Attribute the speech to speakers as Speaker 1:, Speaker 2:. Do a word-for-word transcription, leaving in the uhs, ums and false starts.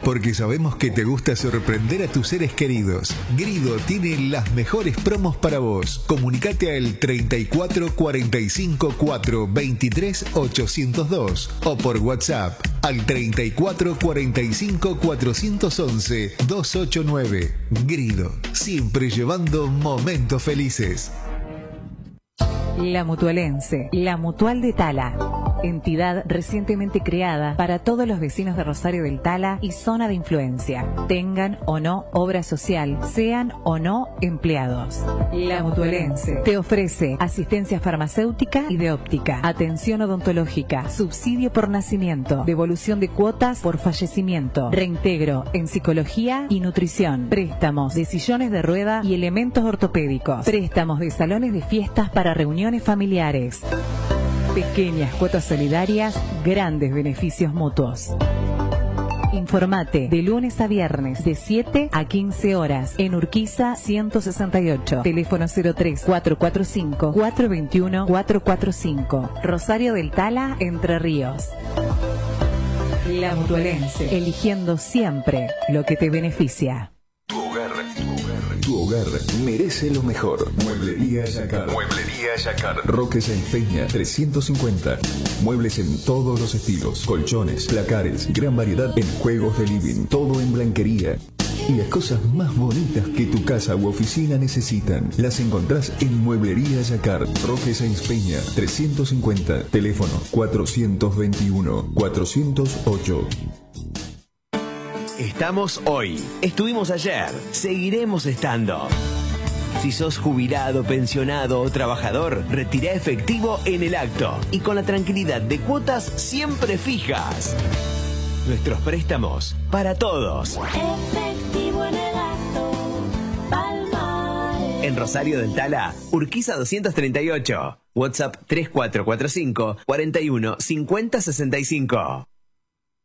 Speaker 1: porque sabemos que te gusta sorprender a tus seres queridos. Grido tiene las mejores promos para vos. Comunicate al treinta y cuatro cuarenta y cinco cuatro veintitrés ochocientos dos o por WhatsApp al treinta y cuatro cuarenta y cinco cuatrocientos once doscientos ochenta y nueve. Grido, siempre llevando momentos felices.
Speaker 2: La Mutualense, la Mutual de Tala. Entidad recientemente creada para todos los vecinos de Rosario del Tala y zona de influencia. Tengan o no obra social, sean o no empleados. La Mutualense te ofrece asistencia farmacéutica y de óptica, atención odontológica, subsidio por nacimiento, devolución de cuotas por fallecimiento, reintegro en psicología y nutrición, préstamos de sillones de rueda y elementos ortopédicos, préstamos de salones de fiestas para reuniones familiares. Pequeñas cuotas solidarias, grandes beneficios mutuos. Informate de lunes a viernes de siete a quince horas en Urquiza ciento sesenta y ocho. Teléfono cero tres cuatro cuatro cinco cuatro dos uno cuatro cuatro cinco. Rosario del Tala, Entre Ríos. La Mutualense, eligiendo siempre lo que te beneficia.
Speaker 3: Tu hogar merece lo mejor. Mueblería Yacar. Mueblería Yacar. Roque Sáenz Peña trescientos cincuenta. Muebles en todos los estilos. Colchones, placares, gran variedad en juegos de living. Todo en blanquería. Y las cosas más bonitas que tu casa u oficina necesitan, las encontrás en Mueblería Yacar. Roque Sáenz Peña trescientos cincuenta. Teléfono cuatrocientos veintiuno cuatrocientos ocho.
Speaker 4: Estamos hoy, estuvimos ayer, seguiremos estando. Si sos jubilado, pensionado o trabajador, retirá efectivo en el acto y con la tranquilidad de cuotas siempre fijas. Nuestros préstamos para todos.
Speaker 5: Efectivo en el acto, Palmares.
Speaker 4: En Rosario del Tala, Urquiza doscientos treinta y ocho. WhatsApp tres cuatro cuatro cinco cuarenta y uno cincuenta sesenta y cinco.